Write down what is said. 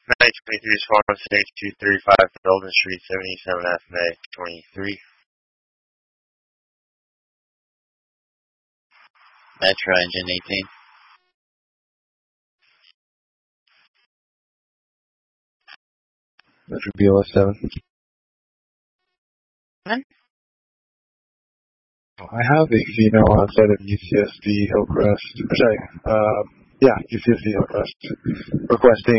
923 Swan State 235 Golden Street 77F May 23. Metro engine 18. Metro BLS 7. I have a female outside of UCSD Hillcrest. UCSD Hillcrest requesting